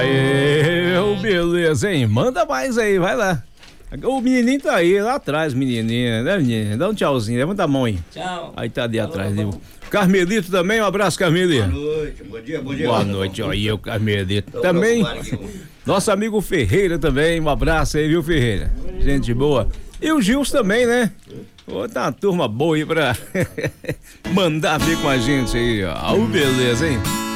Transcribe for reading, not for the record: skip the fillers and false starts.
Beleza, hein? Manda mais aí, vai lá. O menininho tá aí, lá atrás, menininha, né, menina? Dá um tchauzinho, levanta a mão aí. Tchau. Aí tá ali atrás, viu? Carmelito também, um abraço, Carmelito. Boa noite, bom dia. Boa noite, ó, e eu, Carmelito. Também, nosso amigo Ferreira também, um abraço aí, viu, Ferreira? Gente boa. E o Gilson também, né? Ô, tá uma turma boa aí pra mandar ver com a gente aí, ó. Beleza, hein?